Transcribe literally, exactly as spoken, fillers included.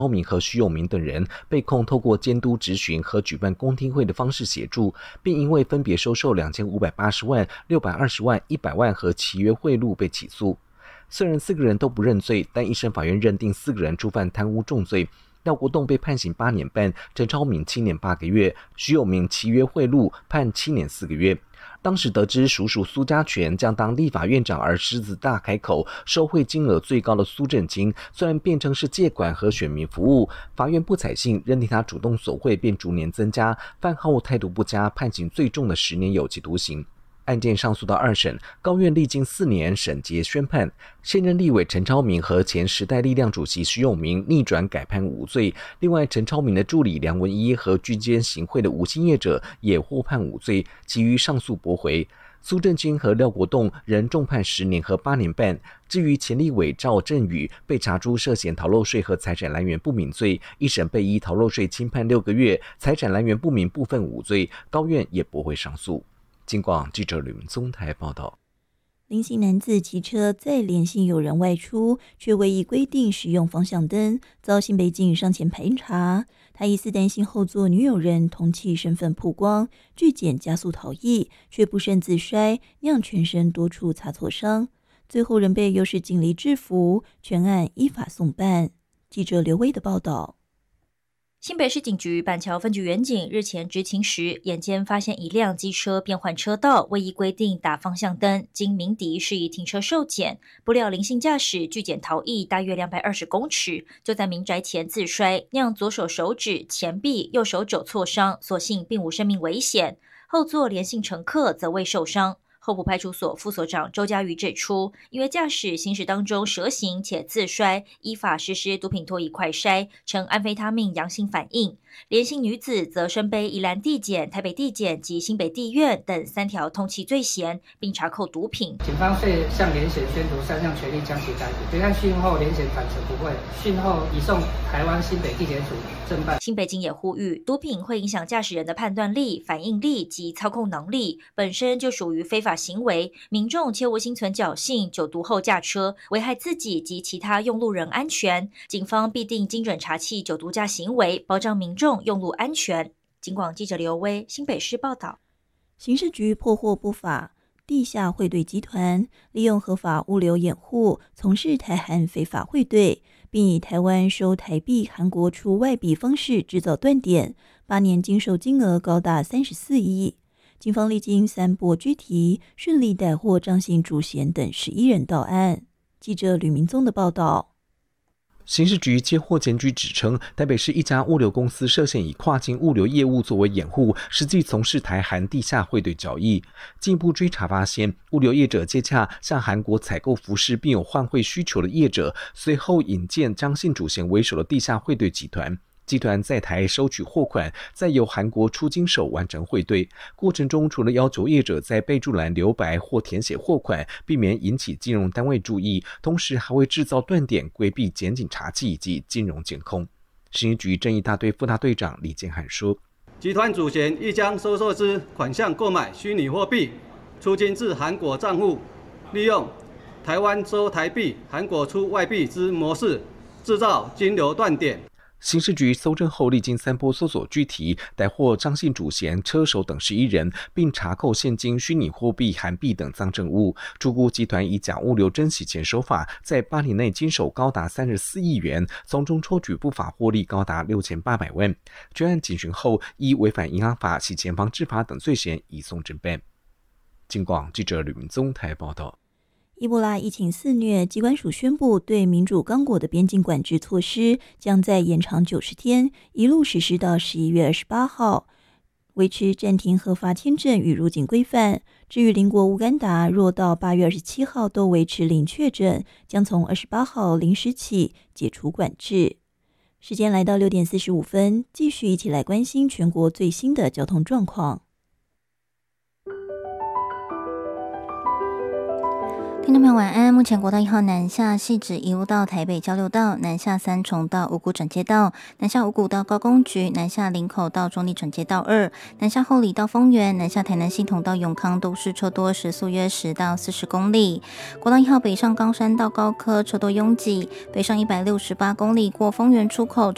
高明和徐永明等人被控透过监督质询和举办公听会的方式协助，并因为分别收受两千五百八十万、六百二十万、一百万和契约贿赂被起诉。虽然四个人都不认罪，但一审法院认定四个人触犯贪污重罪。廖国栋被判刑八年半，陈超明七年八个月，徐永明契约贿赂判七年四个月。当时得知叔叔苏家全将当立法院长而狮子大开口，受贿金额最高的苏震清虽然辩称是借款和选民服务，法院不采信，认定他主动索贿便逐年增加，犯后态度不佳，判刑最重的十年有期徒刑。案件上诉到二审，高院历经四年审结宣判，现任立委陈超明和前时代力量主席徐永明逆转改判无罪。另外，陈超明的助理梁文一和居间行贿的无薪业者也获判无罪，其余上诉驳回。苏震清和廖国栋仍重判十年和八年半。至于前立委赵振宇被查出涉嫌逃漏税和财产来源不明罪，一审被依逃漏税轻判六个月，财产来源不明部分无罪，高院也驳回上诉。警广记者吕文宗台报道。 林姓男子骑车在连线有人外出，却未依规定使用方向灯，遭新北警上前排查。他疑似担心后座女友人同妻身份曝光，拒检加速逃逸，却不慎自摔，酿全身多处擦挫伤，最后仍被优势警力制服，全案依法送办。记者刘威的报道。 新北市警局板桥分局员警日前执勤时，眼尖发现一辆机车变换车道，未依规定打方向灯，经鸣笛示意停车受检，不料林姓驾驶拒检逃逸大约两百二十公尺，就在民宅前自摔，酿左手手指、前臂、右手肘挫伤，所幸并无生命危险。后座连姓乘客则未受伤。后埔派出所副所长周家瑜指出，因为驾驶行驶当中蛇行且自摔，依法实施毒品脱乙快筛，呈安非他命阳性反应。连姓女子则身背宜兰地检、台北地检及新北地院等三条通缉罪嫌，并查扣毒品。 警方会向联检宣读三项权利将其逮捕，别案讯后联检反陈不会，讯后移送台湾新北地检署侦办。 新北警也呼吁，毒品会影响驾驶人的判断力、反应力及操控能力，本身就属于非法行为，民众切勿心存侥幸，酒毒后驾车，危害自己及其他用路人安全。警方必定精准查缉酒毒驾行为，保障民众用路安全。警广记者刘威新北市报道。 刑事局破获不法地下汇兑集团，利用合法物流掩护，从事台韩非法汇兑，并以台湾收台币、韩国出外币方式制造断点，八年经手金额高达三十四亿。警方历经三波拘提，顺利逮获张姓主嫌等十一人到案。记者吕明宗的报道。 刑事局接获检举指称，台北市一家物流公司涉嫌以跨境物流业务作为掩护，实际从事台韩地下汇兑交易。进一步追查发现，物流业者接洽向韩国采购服饰并有换汇需求的业者，随后引荐张姓主嫌为首的地下汇兑集团。集团在台收取货款，再由韩国出金手完成汇兑。过程中，除了要求业者在备注栏留白或填写货款，避免引起金融单位注意，同时还会制造断点，规避检警查缉及金融监控。刑事局正义大队副大队长李建汉说：“ 集团主嫌亦将收受之款项购买虚拟货币，出金至韩国账户，利用台湾收台币、韩国出外币之模式，制造金流断点。” 刑事局搜证后，历经三波搜索拘提，逮获张姓主嫌、车手等十一人，并查扣现金、虚拟货币、韩币等赃证物。初估集团以假物流真洗钱手法，在八年内经手高达三十四亿元，从中抽取不法获利高达六千八百万。专案警询后，依违反银行法、洗钱防治法等罪嫌移送侦办。警广记者吕明宗台报道。 伊波拉疫情肆虐，疾管署宣布对民主刚果的边境管制措施将在延长九十天，一路实施到十一月二十八号，维持暂停核发签证与入境规范。至于邻国乌干达，若到八月二十七号都维持零确诊，将从二十八号零时起解除管制。时间来到六点四十五分，继续一起来关心全国最新的交通状况。 听众朋友晚安，目前国道一号南下汐止一路到台北交流道，南下三重到五股转接道，南下五股到高工局，南下林口到中立转接道二，南下后里到丰原，南下台南系统到永康都是车多，时速约十到四十公里。国道一号北上冈山到高科车多拥挤，北上一百六十八公里过丰原出口